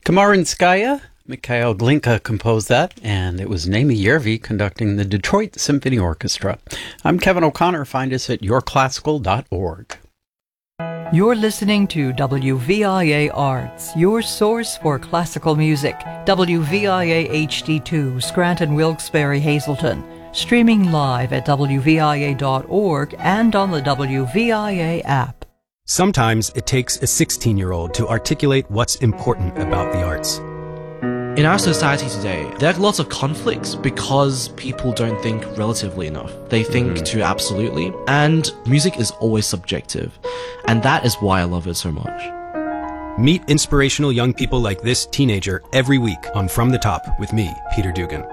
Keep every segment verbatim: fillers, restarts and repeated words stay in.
Kamarinskaya, Mikhail Glinka composed that, and it was Naomi Yervi conducting the Detroit Symphony Orchestra. I'm Kevin O'Connor. Find us at your classical dot org. You're listening to W V I A Arts, your source for classical music. W V I A H D two, Scranton, Wilkes-Barre, Hazleton. Streaming live at W V I A dot org and on the W V I A app. Sometimes it takes a sixteen-year-old to articulate what's important about the arts. In our society today, there are lots of conflicts because people don't think relatively enough. They think mm. too absolutely, and music is always subjective. And that is why I love it so much. Meet inspirational young people like this teenager every week on From the Top with me, Peter Dugan.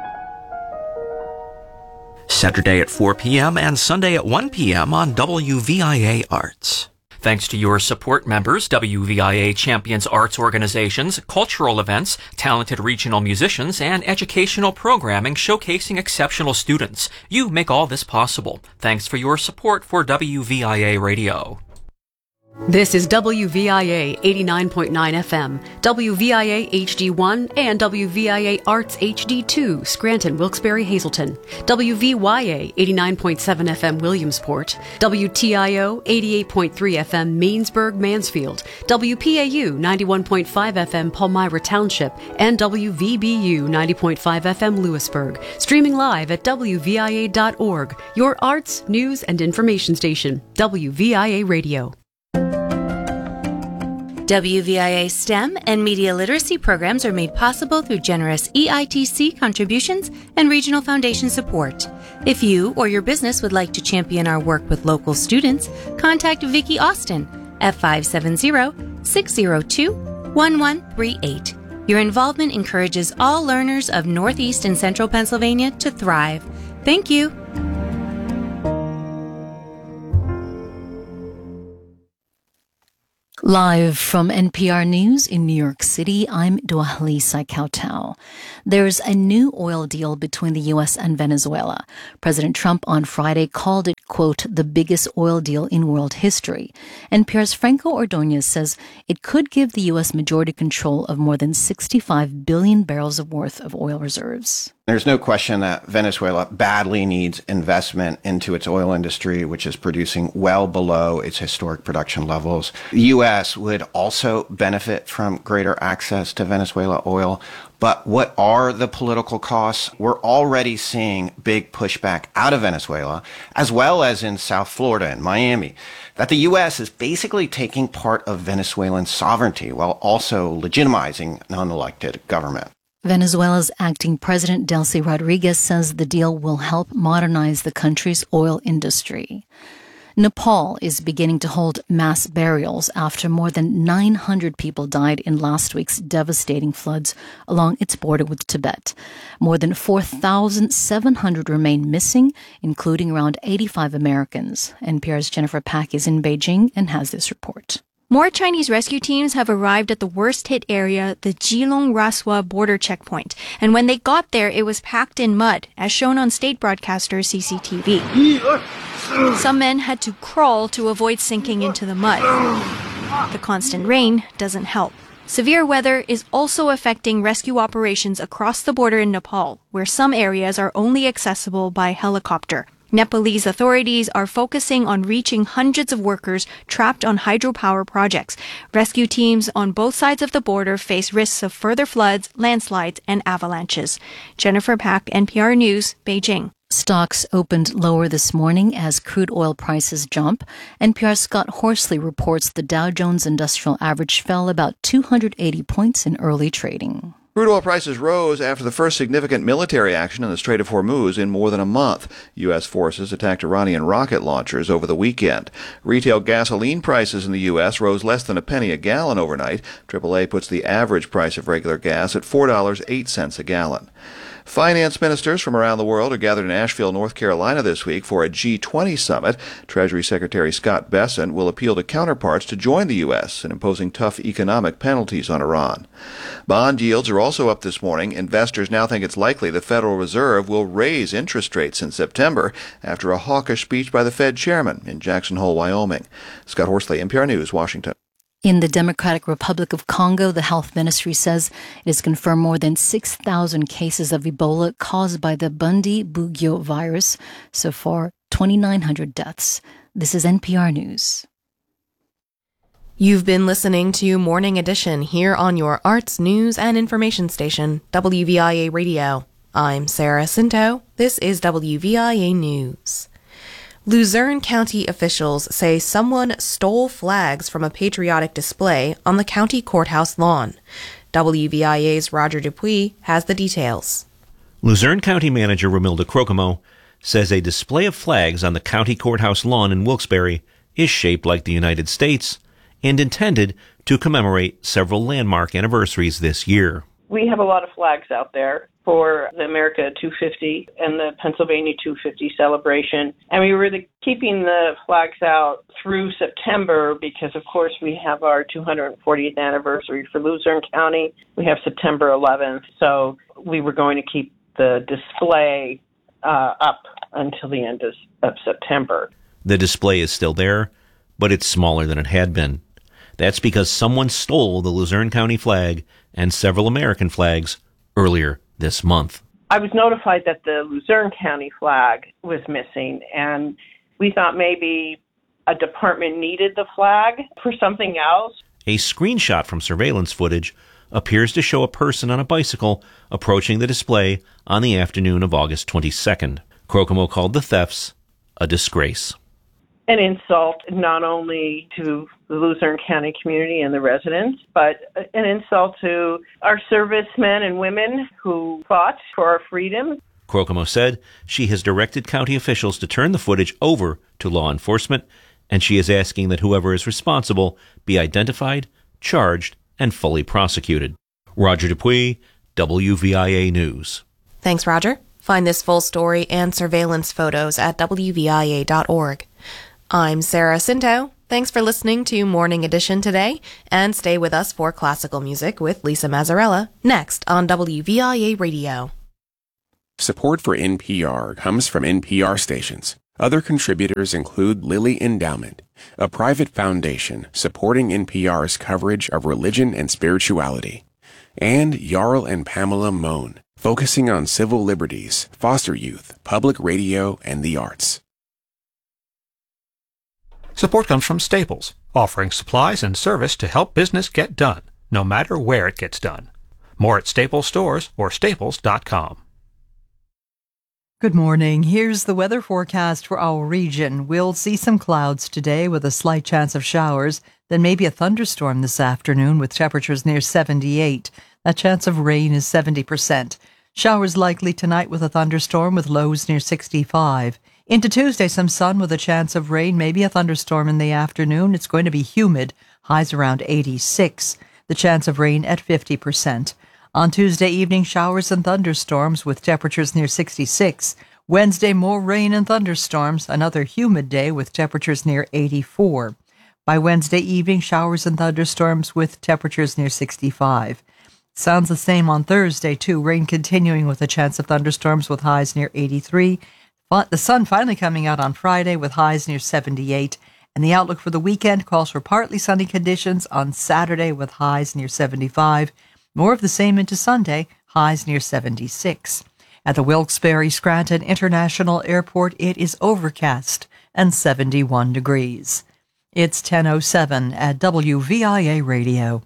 Saturday at four p.m. and Sunday at one p.m. on W V I A Arts. Thanks to your support members, W V I A champions arts organizations, cultural events, talented regional musicians, and educational programming showcasing exceptional students. You make all this possible. Thanks for your support for W V I A Radio. This is W V I A eighty-nine point nine F M, W V I A H D one, and W V I A Arts H D two, Scranton, Wilkes-Barre, Hazleton, W V Y A eighty-nine point seven F M, Williamsport, W T I O eighty-eight point three F M, Mainsburg, Mansfield, W P A U ninety-one point five F M, Palmyra Township, and W V B U ninety point five F M, Lewisburg. Streaming live at W V I A dot org, your arts, news, and information station, W V I A Radio. W V I A STEM and media literacy programs are made possible through generous E I T C contributions and regional foundation support. If you or your business would like to champion our work with local students, contact Vicki Austin at five seven zero, six zero two, one one three eight. Your involvement encourages all learners of Northeast and Central Pennsylvania to thrive. Thank you. Live from N P R News in New York City, I'm Dwalisa Kautau. There's a new oil deal between the U S and Venezuela. President Trump on Friday called it, quote, the biggest oil deal in world history. N P R's Franco Ordonez says it could give the U S majority control of more than sixty-five billion barrels of worth of oil reserves. There's no question that Venezuela badly needs investment into its oil industry, which is producing well below its historic production levels. The U S would also benefit from greater access to Venezuela oil. But what are the political costs? We're already seeing big pushback out of Venezuela, as well as in South Florida and Miami, that the U S is basically taking part of Venezuelan sovereignty while also legitimizing an unelected government. Venezuela's acting president, Delcy Rodriguez, says the deal will help modernize the country's oil industry. Nepal is beginning to hold mass burials after more than nine hundred people died in last week's devastating floods along its border with Tibet. More than four thousand seven hundred remain missing, including around eighty-five Americans. N P R's Jennifer Pack is in Beijing and has this report. More Chinese rescue teams have arrived at the worst-hit area, the Geelong-Raswa border checkpoint. And when they got there, it was packed in mud, as shown on state broadcaster C C T V. Some men had to crawl to avoid sinking into the mud. The constant rain doesn't help. Severe weather is also affecting rescue operations across the border in Nepal, where some areas are only accessible by helicopter. Nepalese authorities are focusing on reaching hundreds of workers trapped on hydropower projects. Rescue teams on both sides of the border face risks of further floods, landslides, and avalanches. Jennifer Pack, N P R News, Beijing. Stocks opened lower this morning as crude oil prices jump. N P R's Scott Horsley reports the Dow Jones Industrial Average fell about two hundred eighty points in early trading. Crude oil prices rose after the first significant military action in the Strait of Hormuz in more than a month. U S forces attacked Iranian rocket launchers over the weekend. Retail gasoline prices in the U S rose less than a penny a gallon overnight. triple A puts the average price of regular gas at four dollars and eight cents a gallon. Finance ministers from around the world are gathered in Asheville, North Carolina this week for a G twenty summit. Treasury Secretary Scott Bessent will appeal to counterparts to join the U S in imposing tough economic penalties on Iran. Bond yields are also up this morning. Investors now think it's likely the Federal Reserve will raise interest rates in September after a hawkish speech by the Fed chairman in Jackson Hole, Wyoming. Scott Horsley, N P R News, Washington. In the Democratic Republic of Congo, the health ministry says it has confirmed more than six thousand cases of Ebola caused by the Bundi-Bugyo virus. So far, twenty-nine hundred deaths. This is N P R News. You've been listening to Morning Edition here on your arts, news, and information station, W V I A Radio. I'm Sarah Cinto. This is W V I A News. Luzerne County officials say someone stole flags from a patriotic display on the county courthouse lawn. W V I A's Roger Dupuis has the details. Luzerne County Manager Romilda Crocomo says a display of flags on the county courthouse lawn in Wilkes-Barre is shaped like the United States and intended to commemorate several landmark anniversaries this year. We have a lot of flags out there for the America two fifty and the Pennsylvania two fifty celebration. And we were the, keeping the flags out through September because, of course, we have our two hundred fortieth anniversary for Luzerne County. We have September eleventh. So we were going to keep the display uh, up until the end of, of September. The display is still there, but it's smaller than it had been. That's because someone stole the Luzerne County flag and several American flags earlier this month. I was notified that the Luzerne County flag was missing, and we thought maybe a department needed the flag for something else. A screenshot from surveillance footage appears to show a person on a bicycle approaching the display on the afternoon of August twenty-second. Crocomo called the thefts a disgrace. An insult not only to the Luzerne County community and the residents, but an insult to our servicemen and women who fought for our freedom. Crocomo said she has directed county officials to turn the footage over to law enforcement, and she is asking that whoever is responsible be identified, charged, and fully prosecuted. Roger Dupuis, W V I A News. Thanks, Roger. Find this full story and surveillance photos at W V I A dot org. I'm Sarah Cinto. Thanks for listening to Morning Edition today, and stay with us for classical music with Lisa Mazzarella next on W V I A Radio. Support for N P R comes from N P R stations. Other contributors include Lilly Endowment, a private foundation supporting N P R's coverage of religion and spirituality, and Jarl and Pamela Mohn, focusing on civil liberties, foster youth, public radio, and the arts. Support comes from Staples, offering supplies and service to help business get done, no matter where it gets done. More at Staples stores or staples dot com. Good morning. Here's the weather forecast for our region. We'll see some clouds today with a slight chance of showers, then maybe a thunderstorm this afternoon with temperatures near seventy-eight. That chance of rain is seventy percent. Showers likely tonight with a thunderstorm with lows near sixty-five. Into Tuesday, some sun with a chance of rain, maybe a thunderstorm in the afternoon. It's going to be humid, highs around eighty-six. The chance of rain at fifty percent. On Tuesday evening, showers and thunderstorms with temperatures near sixty-six. Wednesday, more rain and thunderstorms, another humid day with temperatures near eighty-four. By Wednesday evening, showers and thunderstorms with temperatures near sixty-five. Sounds the same on Thursday, too. Rain continuing with a chance of thunderstorms with highs near eighty-three. The sun finally coming out on Friday with highs near seventy-eight. And the outlook for the weekend calls for partly sunny conditions on Saturday with highs near seventy-five. More of the same into Sunday, highs near seventy-six. At the Wilkes-Barre Scranton International Airport, it is overcast and seventy-one degrees. It's ten oh seven at W V I A Radio.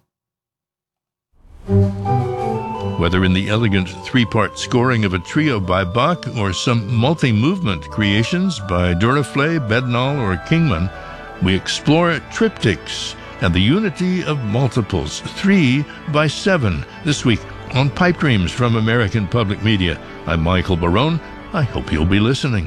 Whether in the elegant three-part scoring of a trio by Bach or some multi-movement creations by Duraflé, Bednall, or Kingman, we explore triptychs and the unity of multiples, three by seven, this week on Pipe Dreams from American Public Media. I'm Michael Barone. I hope you'll be listening.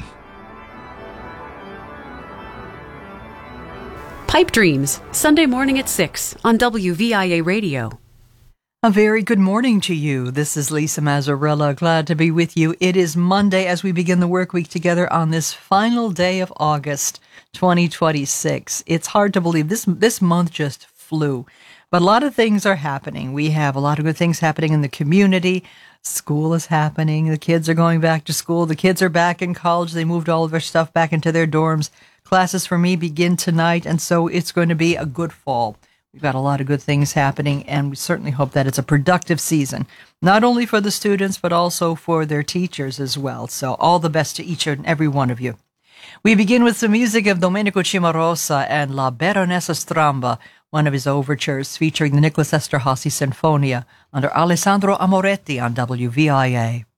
Pipe Dreams, Sunday morning at six on W V I A Radio. A very good morning to you. This is Lisa Mazzarella. Glad to be with you. It is Monday as we begin the work week together on this final day of August twenty twenty-six. It's hard to believe this this month just flew, but a lot of things are happening. We have a lot of good things happening in the community. School is happening. The kids are going back to school. The kids are back in college. They moved all of their stuff back into their dorms. Classes for me begin tonight, and so it's going to be a good fall. We've got a lot of good things happening, and we certainly hope that it's a productive season, not only for the students, but also for their teachers as well. So all the best to each and every one of you. We begin with some music of Domenico Cimarosa and La Baronessa Stramba, one of his overtures featuring the Nicholas Esterhazy Sinfonia under Alessandro Amoretti on W V I A.